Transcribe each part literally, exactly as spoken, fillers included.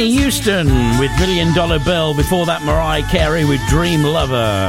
Whitney Houston with Million Dollar Bill. Before that, Mariah Carey with Dream Lover.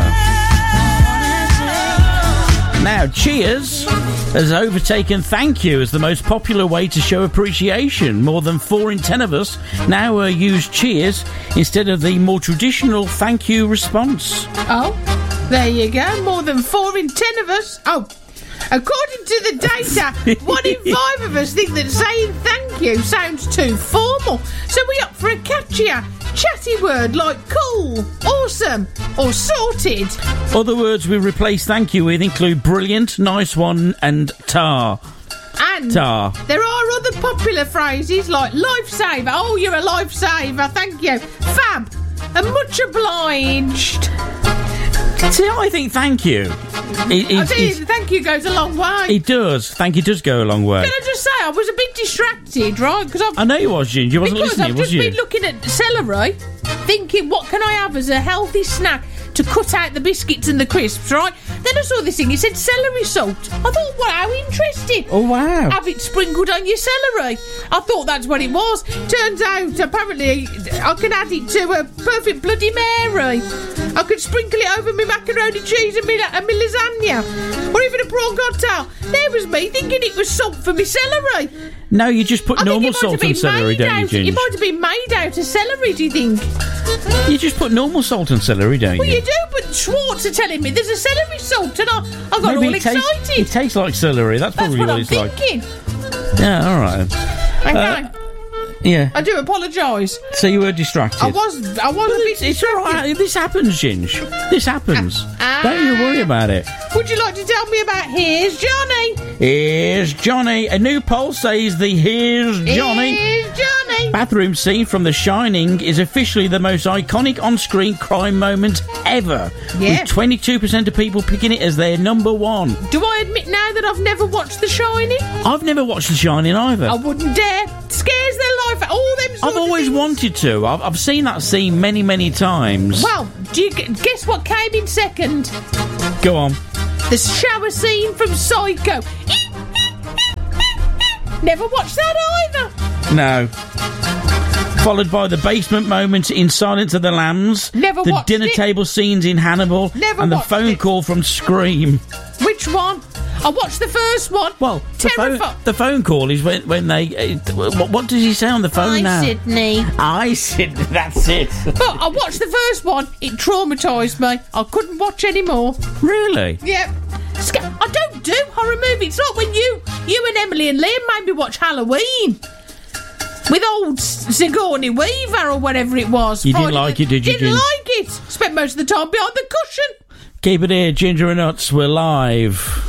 Now, Cheers has overtaken Thank You as the most popular way to show appreciation. More than four in ten of us now uh, use Cheers instead of the more traditional Thank You response. Oh, there you go. More than four in ten of us. Oh, according to the data, one in five of us think that saying thank you sounds too formal. So we opt for a catchier, chatty word like cool, awesome, or sorted. Other words we replace thank you with include brilliant, nice one, and tar. And tar. There are other popular phrases like lifesaver. Oh, you're a lifesaver, thank you. Fab, and much obliged. See, I think thank you. It, it, I tell you, thank you goes a long way. It does. Thank you does go a long way. Can I just say, I was a bit distracted, right? Because I know you was, Ginger. You wasn't because listening, I've was just you? been looking at celery, thinking, what can I have as a healthy snack to cut out the biscuits and the crisps, right? Then I saw this thing, it said celery salt. I thought, well, how interesting. Oh, wow. Have it sprinkled on your celery. I thought that's what it was. Turns out, apparently, I can add it to a perfect Bloody Mary. I could sprinkle it over my macaroni cheese and my, and my lasagna. Or even a prawn cocktail. There was me thinking it was salt for my celery. No, you just put I normal salt on celery, don't you, Ginger? It might have been made out of celery, do you think? You just put normal salt on celery, don't well, you? Well, you do, but Schwartz are telling me there's a celery salt, and I, I got Maybe all it excited. Tastes, it tastes like celery. That's probably That's what, what, I'm it's thinking. like. Yeah, all right. Okay. Uh, yeah. I do apologise. So you were distracted. I was. I was. But a bit it's all right. This happens, Ginge. This happens. Uh, Don't you worry about it. Would you like to tell me about Here's Johnny? Here's Johnny. A new poll says the Here's Johnny. Here's Johnny. Bathroom scene from The Shining is officially the most iconic on-screen crime moment ever. Yeah. With twenty-two percent of people picking it as their number one. Do I admit now that I've never watched The Shining? I've never watched The Shining either. I wouldn't dare. Scares their life out. All them I've always wanted to. I've, I've seen that scene many, many times. Well, do you guess what came in second? Go on. The shower scene from Psycho. Never watched that either. No. Followed by the basement moment in Silence of the Lambs. Never the watched dinner it. table scenes in Hannibal. Never and the watched phone it. call from Scream. Which one? I watched the first one. Well, the phone, the phone call is when, when they... Uh, what, what does he say on the phone Hi, now? Sydney. Hi, Sydney. That's it. But I watched the first one. It traumatised me. I couldn't watch anymore. Really? Yep. Sca- I don't do horror movies. It's not when you, you and Emily and Liam made me watch Halloween. With old Sigourney Weaver or whatever it was. You didn't Friday like the- it, did you, Didn't Gin? like it. Spent most of the time behind the cushion. Keep it here, Ginger and Nuts. We're live.